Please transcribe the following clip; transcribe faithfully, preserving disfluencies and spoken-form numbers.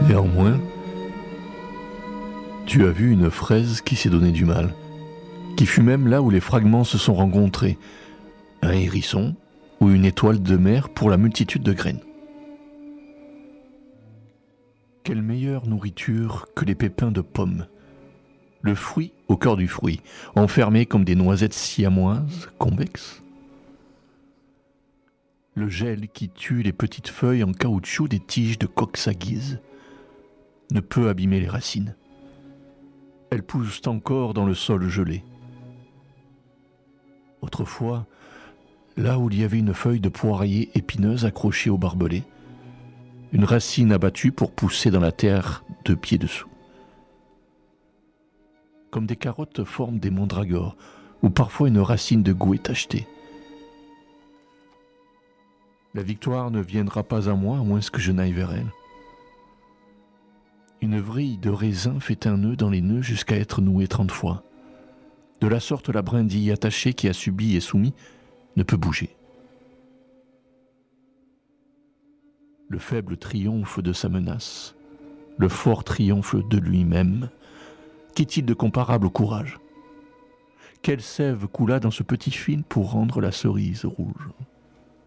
Néanmoins, tu as vu une fraise qui s'est donné du mal, qui fut même là où les fragments se sont rencontrés, un hérisson ou une étoile de mer pour la multitude de graines. Quelle meilleure nourriture que les pépins de pommes, le fruit au cœur du fruit, enfermé comme des noisettes siamoises convexes. Le gel qui tue les petites feuilles en caoutchouc des tiges de coque à guise ne peut abîmer les racines. Elles poussent encore dans le sol gelé. Autrefois, là où il y avait une feuille de poirier épineuse accrochée au barbelé, une racine abattue pour pousser dans la terre deux pieds dessous. Comme des carottes forment des mandragores, ou parfois une racine de gouet tachetée. La victoire ne viendra pas à moi, à moins que je n'aille vers elle. Une vrille de raisin fait un nœud dans les nœuds jusqu'à être nouée trente fois. De la sorte, la brindille attachée qui a subi et soumis ne peut bouger. Le faible triomphe de sa menace, le fort triomphe de lui-même. Qu'est-il de comparable au courage ? Quelle sève coula dans ce petit fil pour rendre la cerise rouge ?